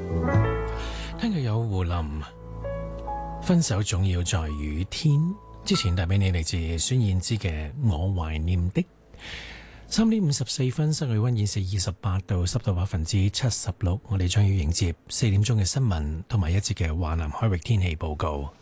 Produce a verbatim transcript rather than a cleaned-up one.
聽日有胡林，分手總要在雨天。之前帶俾你嚟自孫燕姿嘅《我懷念的》。三點五十四分，室外溫顯示二十八度，濕度百分之七十六。我哋將要迎接四點鐘嘅新聞同埋一節嘅華南海域天氣報告。